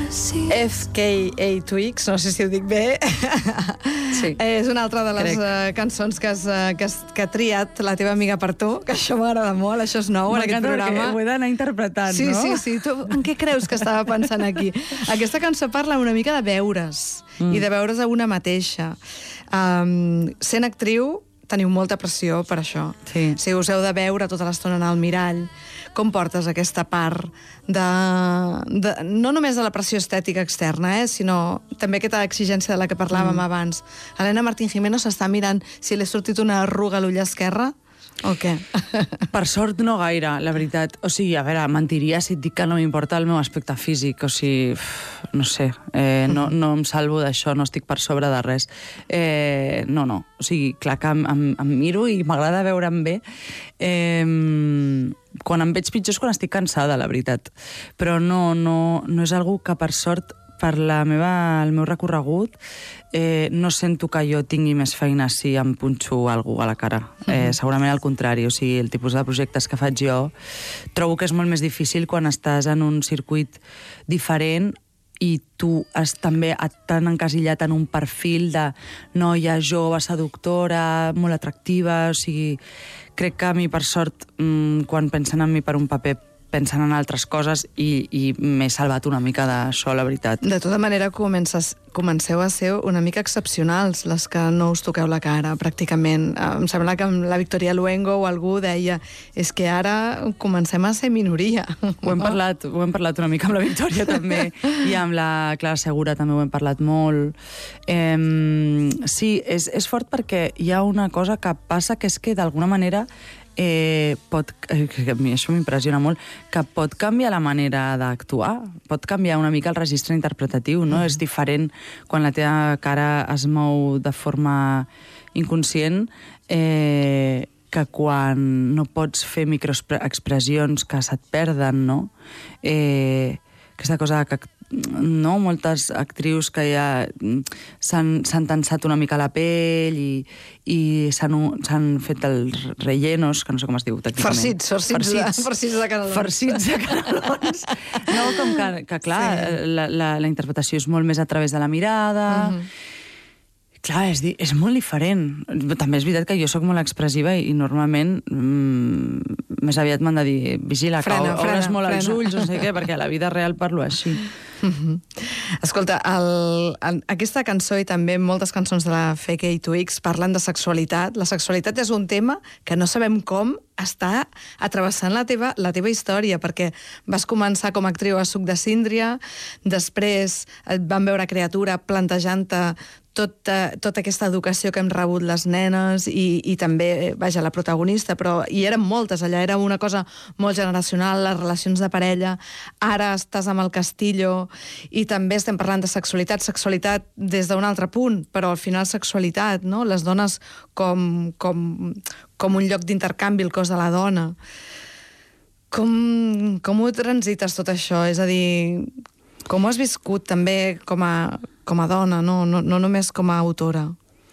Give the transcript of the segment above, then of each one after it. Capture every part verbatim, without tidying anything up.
F K A Twigs, no sé si ho dic bé. Sí. És una altra de les uh, cançons que has, uh, que, has, que ha triat la teva amiga per tu, que això m'agrada molt, això és nou en aquest programa. Ho he d'anar interpretant, sí, no? Sí, sí, sí. Tu en què creus que estava pensant aquí? Aquesta cançó parla una mica de veure's, mm. i de veure's a una mateixa. Um, sent actriu, teniu molta pressió per això. Sí. Si us heu de veure tota l'estona en el mirall, com portes aquesta part de, de... no només de la pressió estètica externa, eh, sinó també aquesta exigència de la que parlàvem mm. abans. Helena Martín Jimeno s'està mirant si li ha sortit una arruga a l'ull esquerre o què? Per sort no gaire, la veritat. O sigui, a veure, mentiria si et dic que no m'importa el meu aspecte físic. O sigui, no sé, eh, no, no em salvo d'això, no estic per sobre de res. Eh, no, no. O sigui, clar que em, em, em miro i m'agrada veure'm bé. Eh, quan em veig pitjor és quan estic cansada, la veritat. Però no, no, no és algo que, per sort, per la meva, el meu recorregut, eh, no sento que jo tingui més feina si em punxo algú a la cara. Eh, segurament al contrari, o sigui, el tipus de projectes que faig jo trobo que és molt més difícil quan estàs en un circuit diferent i tu has també tan encasillat en un perfil de noia jove, seductora, molt atractiva, o sigui, crec que a mi, per sort, quan pensen en mi per un paper, pensen en altres coses i, i m'he salvat una mica d'això, la veritat. De tota manera, comences, comenceu a ser una mica excepcionals, les que no us toqueu la cara, pràcticament. Em sembla que la Victoria Luengo o algú deia és que ara comencem a ser minoria. Ho hem parlat, ho hem parlat una mica amb la Victòria, també, i amb la Clara Segura també ho hem parlat molt. Eh, sí, és, és fort perquè hi ha una cosa que passa, que és que d'alguna manera Eh, pot, eh, a mi això m'impressiona molt, que pot canviar la manera d'actuar, pot canviar una mica el registre interpretatiu, no? Mm. És diferent quan la teva cara es mou de forma inconscient eh, que quan no pots fer microexpressions que se't perden, no? Eh, aquesta cosa que no? Moltes actrius que ja s'han tensat una mica la pell i, i s'han fet els rellenos, que no sé com es diu tècnicament. Farcits, farcits, farcits, farcits de canelons. Farcits de canelons. No, com que, que clar, sí. la, la, la interpretació és molt més a través de la mirada. Uh-huh. Clar, és, és molt diferent. També és veritat que jo sóc molt expressiva i, i normalment mmm, més aviat m'han de dir vigila, frena, que obres molt frena. Els ulls, no sé què, perquè a la vida real parlo així. Mm-hmm. Escolta, el, el, aquesta cançó i també moltes cançons de la F K A Twigs parlen de sexualitat. La sexualitat és un tema que no sabem com està atrevessant la teva, la teva història, perquè vas començar com a actriu a Suc de Síndria, després et van veure Criatura plantejant-te tota, tota aquesta educació que hem rebut les nenes i, i també, vaja, la protagonista, però hi eren moltes allà, era una cosa molt generacional, les relacions de parella. Ara estàs amb el Castillo i també estem parlant de sexualitat, sexualitat des d'un altre punt, però al final sexualitat, no? Les dones com, com, com un lloc d'intercanvi, el cos de la dona. Com, com ho transites tot això? És a dir, com ho has viscut també com a, com a dona, no, no, no només com a autora?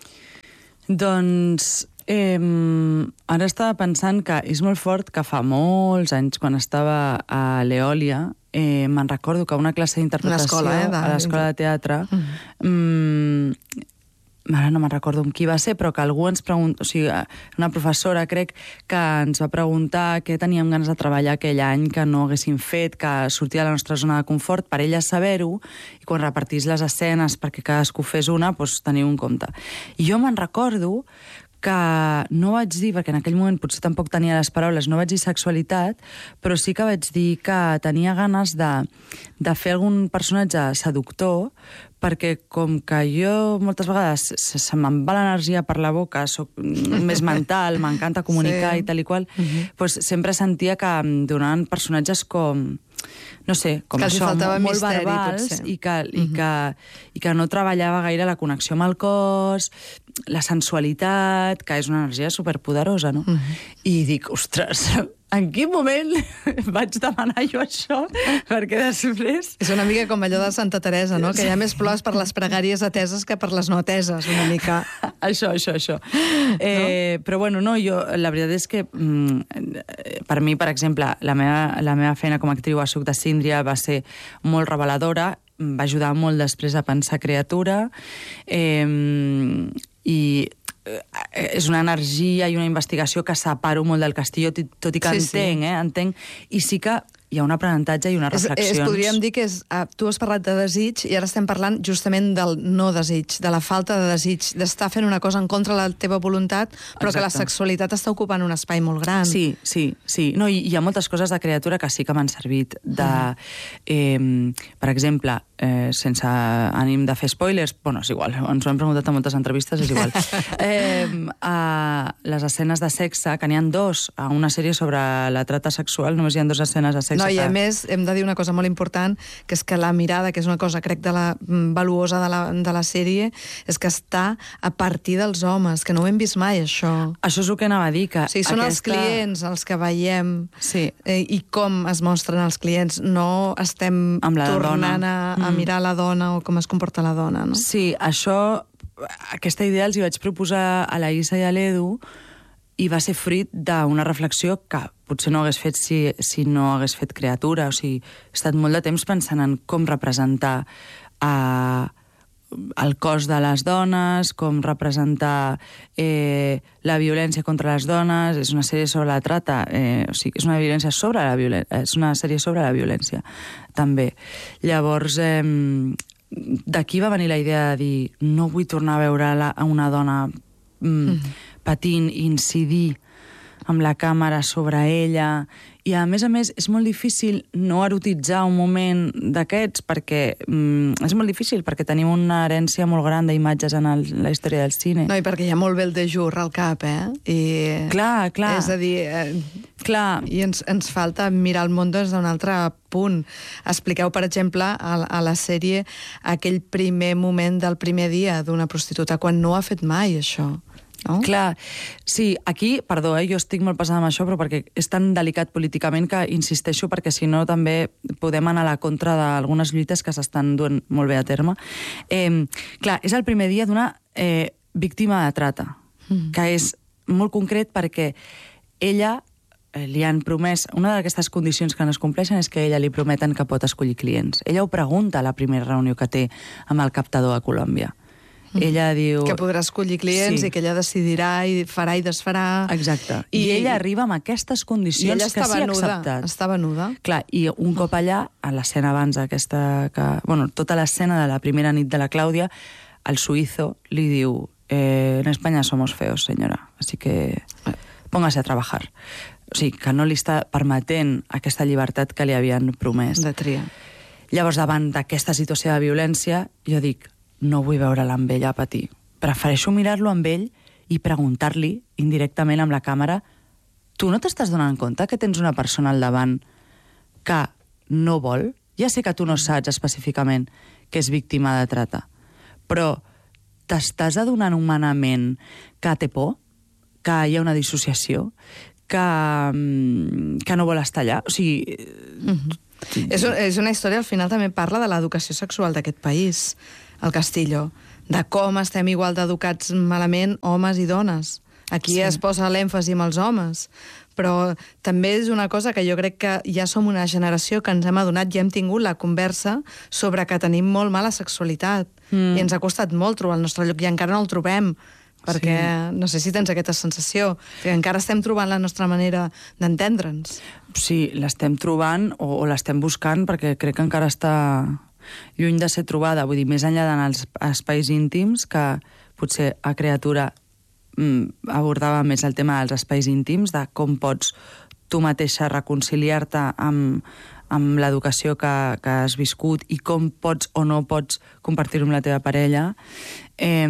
Doncs eh, ara estava pensant que és molt fort que fa molts anys, quan estava a l'Eòlia, eh, me'n recordo que una classe d'interpretació eh, a l'escola de teatre, mm. Mm, ara no me'n recordo amb qui va ser, però que algú ens pregunta, o sigui, una professora, crec, que ens va preguntar què teníem ganes de treballar aquell any que no haguéssim fet, que sortia de la nostra zona de confort, per ella saber-ho, i quan repartís les escenes perquè cadascú fes una, doncs teniu un compte. I jo me'n recordo que no vaig dir, perquè en aquell moment potser tampoc tenia les paraules, no vaig dir sexualitat, però sí que vaig dir que tenia ganes de, de fer algun personatge seductor, perquè com que jo moltes vegades se, se me'n va l'energia per la boca, soc més mental, m'encanta comunicar sí. i tal i qual, uh-huh. doncs sempre sentia que em donaven personatges com, no sé, com que això, molt, molt misteri, verbals i que, uh-huh. i, que, i que no treballava gaire la connexió amb el cos, la sensualitat, que és una energia superpoderosa, no? Uh-huh. I dic, ostres, en quin moment vaig demanar jo això? Perquè després... És una mica com allò de Santa Teresa, no? Que hi ha més plors per les pregàries ateses que per les no ateses, una mica. Això, això, això. Eh, no? Però bueno, no, jo, la veritat és que mm, per mi, per exemple, la meva, la meva feina com a actriu a Suc de Síndria va ser molt reveladora va ajudar molt després a pensar Criatura, eh, i és una energia i una investigació que separo molt del Castillo, tot i que sí, entenc, sí. eh, entenc, i sí que hi ha un aprenentatge i unes reflexions. És, és, podríem dir que és, uh, tu has parlat de desig i ara estem parlant justament del no desig, de la falta de desig, d'estar fent una cosa en contra de la teva voluntat, però Exacte. Que la sexualitat està ocupant un espai molt gran. Sí, sí, sí. No, hi, hi ha moltes coses de Criatura que sí que m'han servit de... Eh, per exemple, eh, sense ànim de fer spoilers, bueno, és igual, ens ho hem preguntat a moltes entrevistes, és igual. eh, a les escenes de sexe, que n'hi ha dos, a una sèrie sobre la trata sexual, només hi ha dues escenes de sexe. No, i a més hem de dir una cosa molt important, que és que la mirada, que és una cosa crec de la valuosa de la, de la sèrie, és que està a partir dels homes, que no ho hem vist mai, això. Això és el que anava a dir, que... Sí, són aquesta... els clients els que veiem sí. eh, i com es mostren els clients. No estem tornant a, a mirar la dona o com es comporta la dona, no? Sí, això, aquesta idea els hi vaig proposar a la Isa i a l'Edu i va ser fruit d'una reflexió que potser no hagués fet si, si no hagués fet Criatura. O sigui, he estat molt de temps pensant en com representar eh, el cos de les dones, com representar eh, la violència contra les dones. És una sèrie sobre la trata, eh, o sigui, és una violència sobre la violència, és una sèrie sobre la violència, també. Llavors, eh, d'aquí va venir la idea de dir no vull tornar a veure la, a una dona mm, mm. patint i incidir amb la càmera sobre ella. I, a més a més, és molt difícil no erotitzar un moment d'aquests, perquè mm, és molt difícil, perquè tenim una herència molt gran d'imatges en el, la història del cine. No, i perquè hi ha molt bé el de jour al cap, eh? I, clar, clar. És a dir, eh, clar. I ens, ens falta mirar el món des d'un altre punt. Expliqueu, per exemple, a, a la sèrie aquell primer moment del primer dia d'una prostituta, quan no ha fet mai això. No? Clar, sí, aquí, perdó, eh, jo estic molt passada amb això, però perquè és tan delicat políticament que insisteixo, perquè si no també podem anar a la contra d'algunes lluites que s'estan duent molt bé a terme. Eh, clar, és el primer dia d'una eh, víctima de trata, mm. que és molt concret perquè ella eh, li han promès, una d'aquestes condicions que no es compleixen és que ella li prometen que pot escollir clients. Ella ho pregunta a la primera reunió que té amb el captador a Colòmbia. Ella diu... Que podrà escollir clients sí. i que ella decidirà i farà i desfarà. Exacte. I, I ella arriba amb aquestes condicions que sí ha acceptat. Estava nuda. Clar, i un cop allà, a l'escena abans aquesta... Que, bueno, tota l'escena de la primera nit de la Clàudia, el suïzo li diu eh, en Espanya somos feos, senyora, así que póngase a trabajar. O sigui, que no li està permetent aquesta llibertat que li havien promès. De tria. Llavors, davant d'aquesta situació de violència, jo dic, no vull veure'l amb ell a patir. Prefereixo mirar-lo amb ell i preguntar-li indirectament amb la càmera: tu no t'estàs donant compte que tens una persona al davant que no vol? Ja sé que tu no saps específicament que és víctima de trata, però t'estàs adonant humanament que té por, que hi ha una dissociació, que, que no vol estar allà? O sigui... Mm-hmm. És, és una història, al final també parla de l'educació sexual d'aquest país, el Castillo, de com estem igual d'educats malament homes i dones. Aquí sí. Es posa l'èmfasi amb els homes, però també és una cosa que jo crec que ja som una generació que ens hem adonat i hem tingut la conversa sobre que tenim molt mala sexualitat mm. i ens ha costat molt trobar el nostre lloc i encara no el trobem, perquè sí. No sé si tens aquesta sensació, que encara estem trobant la nostra manera d'entendre'ns. Sí, l'estem trobant o, o l'estem buscant, perquè crec que encara està lluny de ser trobada, vull dir, més enllà d'anar als espais íntims, que potser a Criatura mm, abordava més el tema dels espais íntims, de com pots tu mateixa reconciliar-te amb, amb l'educació que, que has viscut i com pots o no pots compartir-ho amb la teva parella. Eh,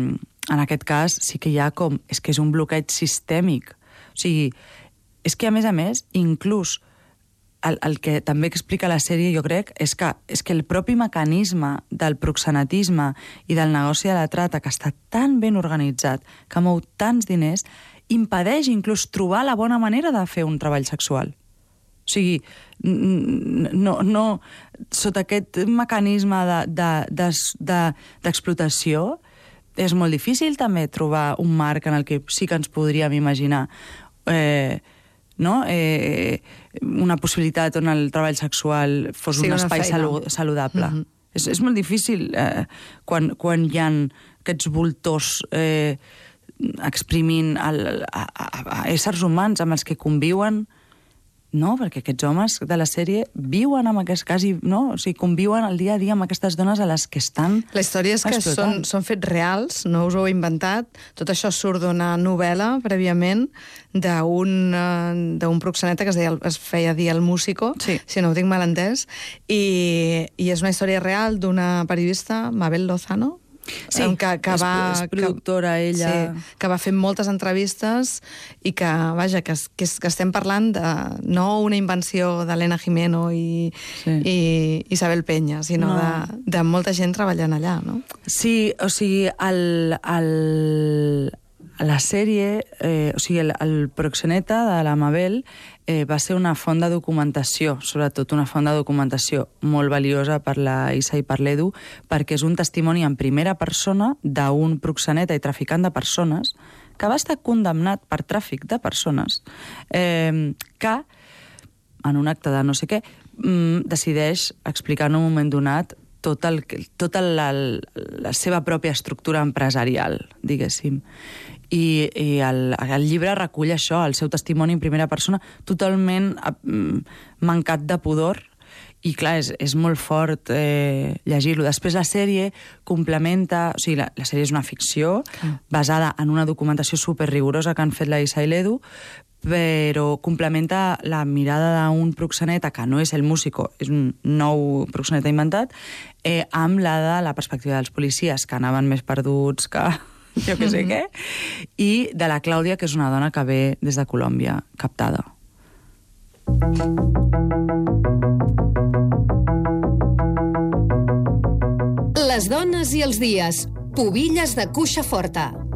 en aquest cas sí que hi ha com... És que és un bloqueig sistèmic. O sigui, és que a més a més, inclús el, el que també explica la sèrie, jo crec, és que, és que el propi mecanisme del proxenetisme i del negoci de la trata, que està tan ben organitzat, que mou tants diners, impedeix inclús trobar la bona manera de fer un treball sexual. O sigui, no, no, sota aquest mecanisme de, de, de, de, d'explotació és molt difícil també trobar un marc en el que sí que ens podríem imaginar eh, no? eh, una possibilitat on el treball sexual fos sí, un espai salu- saludable. Mm-hmm. És, és molt difícil eh, quan, quan hi ha aquests voltors eh, exprimint el, a, a, a éssers humans amb els que conviuen, no? Perquè aquests homes de la sèrie viuen amb aquest quasi, no? O sigui, conviuen el dia a dia amb aquestes dones a les que estan La història és que explotant. són, són fets reals, no us ho he inventat. Tot això surt d'una novel·la, prèviament, d'un uh, d'un proxeneta que es, deia, es feia dir El Músico, Sí. si no ho tinc mal entès, i, i és una història real d'una periodista, Mabel Lozano, Sí, que, que és, va, és productora, que, ella... Sí, que va fer moltes entrevistes i que, vaja, que, que, que estem parlant de no una invenció d'Helena Jimeno i, Sí. i Isabel Peña, sinó No. de, de molta gent treballant allà, no? Sí, o sigui, el, el, la sèrie, eh, o sigui, el, el proxeneta de la Mabel eh, va ser una font de documentació, sobretot una font de documentació molt valiosa per la Isa i per l'Edu, perquè és un testimoni en primera persona d'un proxeneta i traficant de persones que va estar condemnat per tràfic de persones, eh, que, en un acte de no sé què, mm, decideix explicar en un moment donat tot el, tota la, la seva pròpia estructura empresarial, diguéssim. I, i el, el llibre recull això, el seu testimoni en primera persona, totalment mm, mancat de pudor, i clar, és, és molt fort eh, llegir-lo. Després la sèrie complementa... O sigui, la, la sèrie és una ficció Mm. basada en una documentació superrigurosa que han fet la Isa i l'Edu, però complementa la mirada d'un proxeneta, que no és El Músico, és un nou proxeneta inventat, eh, amb la de la perspectiva dels policies, que anaven més perduts que jo que sé què, i de la Clàudia, que és una dona que ve des de Colòmbia, captada. Les dones i els dies. Pubilles de cuixa forta.